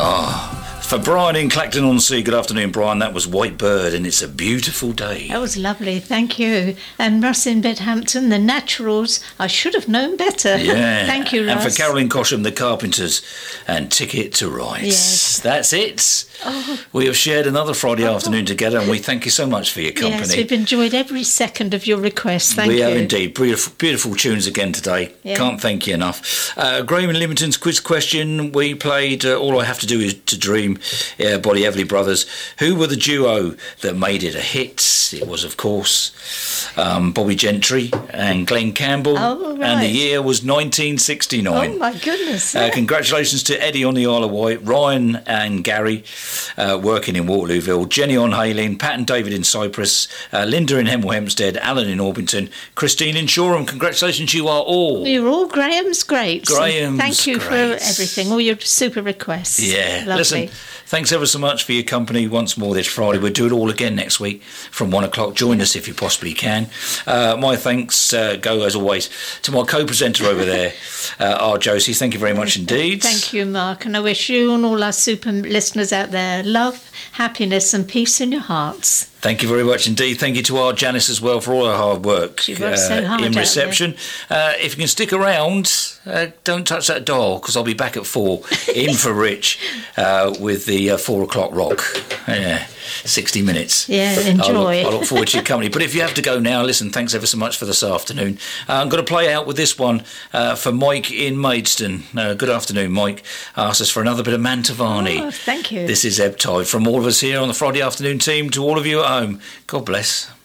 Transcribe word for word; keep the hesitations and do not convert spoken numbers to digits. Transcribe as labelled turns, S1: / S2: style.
S1: Oh. For Brian in Clacton-on-Sea, good afternoon, Brian. That was White Bird, and it's a beautiful day.
S2: That was lovely, thank you. And Russ in Bedhampton, the Naturals, I should have known better.
S1: Yeah.
S2: Thank you, Russ.
S1: And for Caroline Cosham, the Carpenters, and Ticket to Rights.
S2: Yes.
S1: That's it.
S2: Oh.
S1: We have shared another Friday oh. afternoon together, and we thank you so much for your company.
S2: Yes, we've enjoyed every second of your request. Thank
S1: we
S2: you.
S1: We have indeed. Beautiful, beautiful tunes again today.
S2: Yeah.
S1: Can't thank you enough. Uh, Graham and Lymington's quiz question. We played uh, All I Have to Do Is to Dream uh, by the Everly Brothers. Who were the duo that made it a hit? It was, of course, um, Bobby Gentry and Glenn Campbell.
S2: Oh, right.
S1: And the year was nineteen sixty-nine.
S2: Oh, my goodness.
S1: Uh, congratulations to Eddie on the Isle of Wight, Ryan and Gary uh, working in Waterlooville, Jenny on Hayling, Pat and David in Cyprus, uh, Linda in Hemel Hempstead, Alan in Orpington, Christine in Shoreham. Congratulations, you are all.
S2: You're all Graham's greats.
S1: Graham's
S2: Thank you
S1: greats.
S2: for everything, all your super requests.
S1: Yeah,
S2: lovely.
S1: Listen, thanks ever so much for your company once more this Friday. We'll do it all again next week from one o'clock. Join us if you possibly can. Uh, my thanks uh, go, as always, to my co-presenter over there, uh, R. Josie. Thank you very much indeed.
S2: Thank you, Mark. And I wish you and all our super listeners out there love, happiness and peace in your hearts.
S1: Thank you very much indeed. Thank you to our Janice as well for all her hard work
S2: She works so hard
S1: uh, in
S2: out
S1: reception. Uh, if you can stick around, uh, don't touch that dial because I'll be back at four in for Rich uh, with the uh, four o'clock rock. Yeah, sixty minutes.
S2: Yeah, enjoy.
S1: I look, I look forward to your company. But if you have to go now, listen, thanks ever so much for this afternoon. Uh, I'm going to play out with this one uh, for Mike in Maidstone. Uh, good afternoon, Mike. Asked us for another bit of Mantovani.
S2: Oh, thank you.
S1: This is Ebb Tide from all of us here on the Friday afternoon team to all of you at home. God bless.